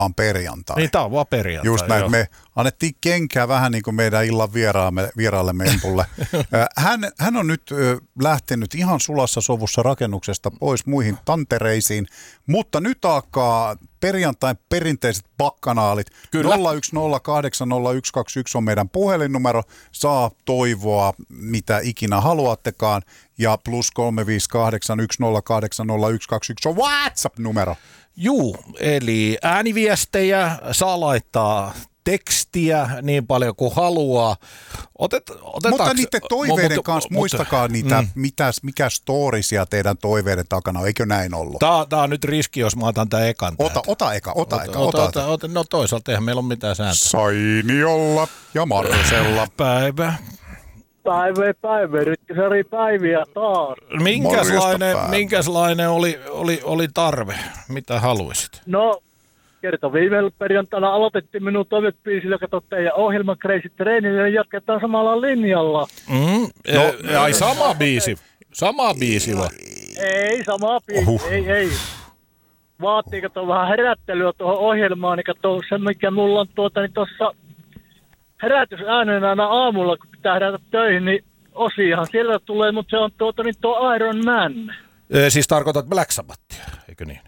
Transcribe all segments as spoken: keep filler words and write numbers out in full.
vaan perjantai. Niin, tää on vaan perjantai. Just näin, joo. me annettiin kenkää vähän niin kuin meidän illan vieraamme, vieraallemme Empulle. hän, hän on nyt lähtenyt ihan sulassa sovussa rakennuksesta pois muihin tantereisiin, mutta nyt alkaa perjantain perinteiset bakkanaalit. Kyllä. nolla yksi nolla kahdeksan nolla yksi kaksi yksi on meidän puhelinnumero. Saa toivoa, mitä ikinä haluattekaan. Ja plus kolme viisi kahdeksan yksi nolla kahdeksan nolla yksi kaksi yksi on WhatsApp-numero. Juu, eli ääniviestejä saa laittaa tekstiä niin paljon kuin haluaa. Otet, mutta niiden toiveiden mutta, kanssa mutta, muistakaa niitä, mm. mitäs, mikä storisia teidän toiveiden takana on, eikö näin ollut? Tää, tää on nyt riski, jos mä otan tämän ekan. Ota, ota eka, ota, ota eka, ota, ota, ota. ota. No toisaalta eihän meillä ole mitään sääntöä. Sainiolla ja Marcella. Päivä. Päivä, päivä, Rytkösari päiviä taas. Minkäslainen, minkäslainen oli, oli, oli tarve? Mitä haluaisit? No, kerta viime perjantaina aloitettiin minun toivebiisillä, kato teidän ohjelman Crazy Trainille, ja jatketaan samalla linjalla. Mm, no, e, ai sama biisi, sama biisi vai? Ei, sama biisi, Ohuh. ei, ei. Vaatii, kato vähän herättelyä tuohon ohjelmaan, niin kato se, mikä mulla on tuota, niin tuossa herätysäänen aina aamulla, kun pitää herätä töihin, niin osiahan siellä tulee, mutta se on tuota, niin tuo Iron Man. E, siis tarkoitat Black Sabbathia, eikö niin?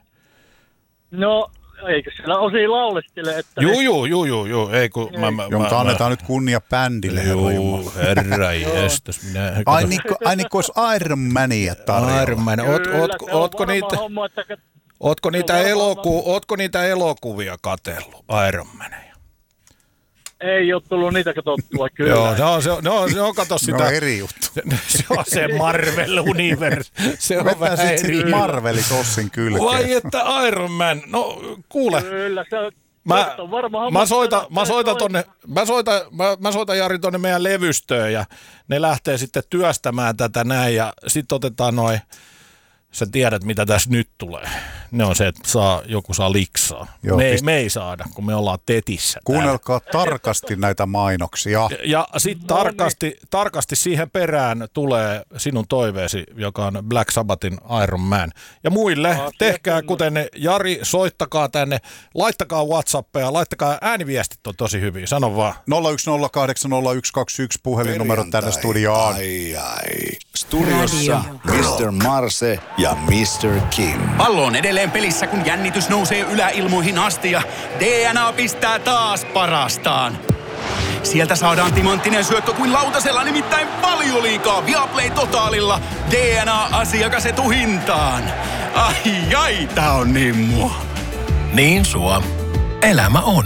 No, eikö siellä osia laulestele, että... Juu, juu, juu, juu, juu, ei kun... Mä, mä, joo, mutta mä, annetaan mä... nyt kunnia bändille. Juu, herra jestas, minä... Ai niin kuin olisi Iron Mania tarjolla. Iron Man, oot, oot, ootko niitä... Homma, että... Ootko niitä, eloku, ootko niitä elokuvia katsellut, Iron Mania? Ei ole tullut niitä katsottua, kyllä. Joo, no, se, no, se on, kato sitä. No eri juttu. Se on se Marvel-universe. Se on vähän eri. Marvelit Ossin kylkeen. Vai että Iron Man, no kuule. Kyllä, se on. Mä, mä, soitan, mä, soitan tonne, mä, soitan, mä, mä soitan Jari tonne meidän levystöön ja ne lähtee sitten työstämään tätä näin ja sitten otetaan noin, sä tiedät mitä tässä nyt tulee. Ne on se, että saa, joku saa liksaa. Joo, me, ei, me ei saada, kun me ollaan tetissä. Kuunnelkaa täällä tarkasti näitä mainoksia. Ja, ja sitten tarkasti, tarkasti siihen perään tulee sinun toiveesi, joka on Black Sabbathin Iron Man. Ja muille, ah, tehkää kuten ne, Jari, soittakaa tänne, laittakaa WhatsAppia, laittakaa ääniviestit on tosi hyviä, sano vaan. nolla yksi nolla kahdeksan nolla yksi kaksi yksi puhelinnumero tänne studioon. Ai ai. Studiossa mister Marse ja mister Kim. Pallo on edelleen pelissä, kun jännitys nousee yläilmoihin asti ja D N A pistää taas parastaan. Sieltä saadaan timanttinen syöttö kuin lautasella, nimittäin Valioliigaa Viaplay Totaalilla. D N A-asiakas etuhintaan. Ai ai, tää on niin mua. Niin sua. Elämä on.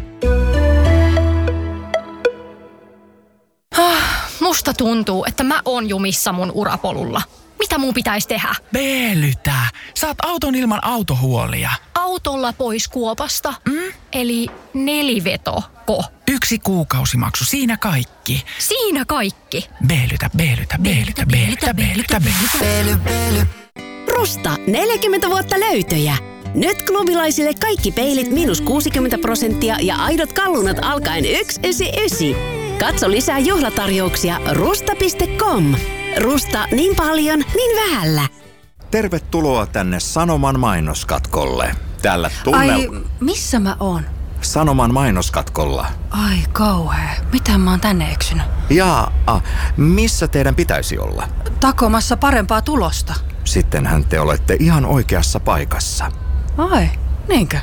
Musta tuntuu, että mä oon jumissa mun urapolulla. Mitä mun pitäisi tehdä? Veelytä. Saat auton ilman autohuolia. Autolla pois kuopasta? Mm? Eli nelivetoko? Yksi kuukausimaksu, siinä kaikki. Siinä kaikki? Veelytä, veelytä, veelytä, veelytä, veelytä, veelytä. Rusta, neljäkymmentä vuotta löytöjä. Nyt klubilaisille kaikki peilit miinus kuusikymmentä prosenttia ja aidot kallunat alkaen yksi yhdeksänkymmentäyhdeksän. Katso lisää juhlatarjouksia rusta piste com. Rusta niin paljon, niin vähällä. Tervetuloa tänne Sanoman mainoskatkolle. Täällä tunnel... Ai, missä mä oon? Sanoman mainoskatkolla. Ai kauhea. Miten mä oon tänne eksynyt? Jaa, missä teidän pitäisi olla? Takomassa parempaa tulosta. Sittenhän te olette ihan oikeassa paikassa. Ai, niinkö?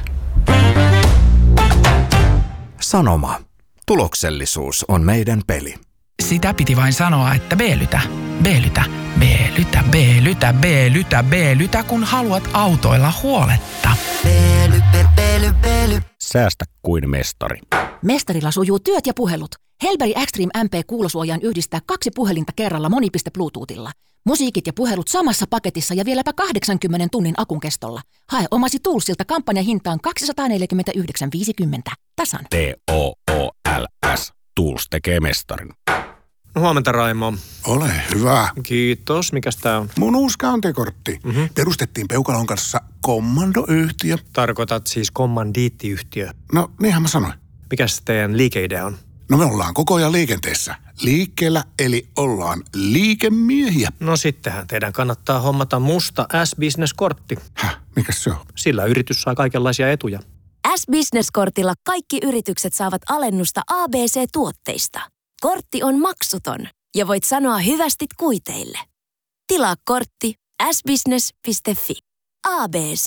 Sanoma. Tuloksellisuus on meidän peli. Sitä piti vain sanoa, että beelytä, beelytä, beelytä, beelytä, beelytä, beelytä, kun haluat autoilla huoletta. Beely, be, beely, beely. Säästä kuin mestari. Mestarilla sujuu työt ja puhelut. Helberi Extreme M P-kuulosuojaan yhdistää kaksi puhelinta kerralla monipiste Bluetoothilla. Musiikit ja puhelut samassa paketissa ja vieläpä kahdeksankymmenen tunnin akun kestolla. Hae omasi Toolsilta kampanjahintaan kaksisataaneljäkymmentäyhdeksän pilkku viisikymmentä. Tasan. T O O L S. Tools tekee mestarin. Huomenta, Raimo. Ole hyvä. Kiitos. Mikäs tää on? Mun uusi käyntikortti. Mm-hmm. Perustettiin Peukalon kanssa kommandoyhtiö. Tarkoitat siis kommandiittiyhtiö? No, niinhän mä sanoin. Mikäs teidän liikeidea on? No me ollaan koko ajan liikenteessä. Liikkeellä, eli ollaan liikemiehiä. No sittenhän teidän kannattaa hommata musta S-Business-kortti. Häh? Mikäs se on? Sillä yritys saa kaikenlaisia etuja. S-Business-kortilla kaikki yritykset saavat alennusta A B C-tuotteista. Kortti on maksuton ja voit sanoa hyvästit kuiteille. Tilaa kortti s business piste f i. A B C.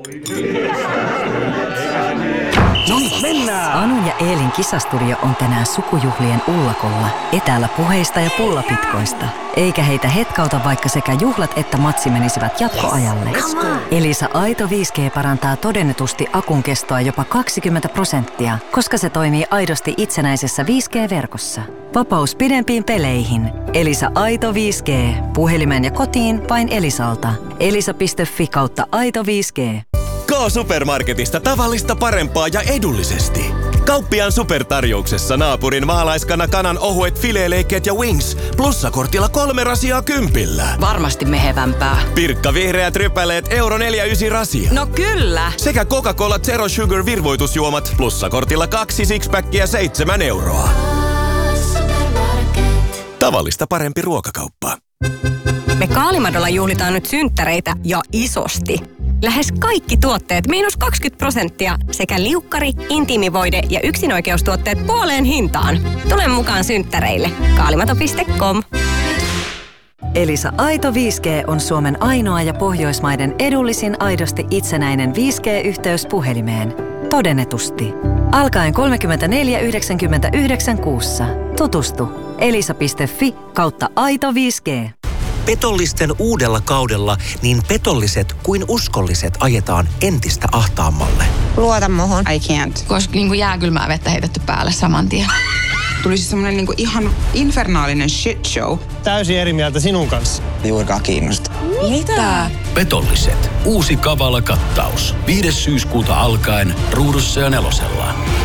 No niin, mennään! Anu ja Eelin kisastudio on tänään sukujuhlien ullakolla, etäällä puheista ja pullapitkoista. Eikä heitä hetkauta, vaikka sekä juhlat että matsi menisivät jatkoajalle. Yes. Elisa Aito viisi G parantaa todennetusti akun kestoa jopa kaksikymmentä prosenttia, koska se toimii aidosti itsenäisessä viisi G-verkossa. Vapaus pidempiin peleihin. Elisa Aito viisi G. Puhelimeen ja kotiin vain Elisalta. elisa piste f i kautta aito viisi G. K-Supermarketista tavallista parempaa ja edullisesti. Kauppiaan supertarjouksessa naapurin maalaiskana kanan ohuet fileeleikkeet ja wings plussakortilla kolme rasiaa kympillä. Varmasti mehevämpää. Pirkka vihreät rypäleet euro neljäkymmentäyhdeksän rasia. No kyllä! Sekä Coca-Cola Zero Sugar virvoitusjuomat plussakortilla kaksi sixpackia seitsemän euroa. Tavallista parempi ruokakauppa. Me Kaalimadolla juhlitaan nyt synttäreitä ja isosti. Lähes kaikki tuotteet miinus kaksikymmentä prosenttia sekä liukkari, intiimivoide ja yksinoikeustuotteet puoleen hintaan. Tule mukaan synttäreille. Kaalimato piste com. Elisa Aito viisi G on Suomen ainoa ja Pohjoismaiden edullisin aidosti itsenäinen viisi G-yhteys puhelimeen. Todennetusti. Alkaen kolmekymmentäneljä yhdeksänkymmentäyhdeksän kuussa. Tutustu. elisa piste f i kautta aito viisi G. Petollisten uudella kaudella niin petolliset kuin uskolliset ajetaan entistä ahtaammalle. Luota muhun. I can't. Koska niinku jääkylmää vettä heitetty päälle saman tien. Tuli siis semmonen niinku ihan infernaalinen shit show. Täysin eri mieltä sinun kanssa. Juurikaan kiinnosta. Mitä? Petolliset. Uusi kavala kattaus. viides syyskuuta alkaen Ruudussa ja Nelosella.